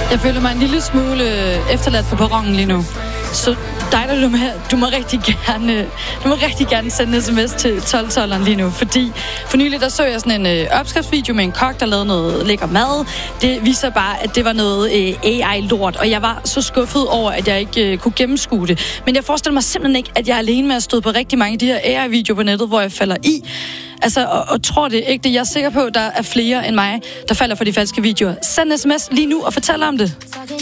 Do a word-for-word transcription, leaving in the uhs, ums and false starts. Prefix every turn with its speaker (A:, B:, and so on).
A: Jeg føler mig en lille smule efterladt på perronen lige nu. Så dig, der du, med, du må rigtig gerne, du må rigtig gerne sende en sms til tolv tolveren lige nu, fordi for nylig der så jeg sådan en øh, opskriftsvideo med en kok, der lavede noget lækker mad. Det viser bare, at det var noget øh, A I-lort, og jeg var så skuffet over, at jeg ikke øh, kunne gennemskue det. Men jeg forestiller mig simpelthen ikke, at jeg er alene med at stå på rigtig mange af de her A I-videoer på nettet, hvor jeg falder i. Altså, og, og tror det ikke det. Jeg er sikker på, at der er flere end mig, der falder for de falske videoer. Send en sms lige nu og fortæl om det.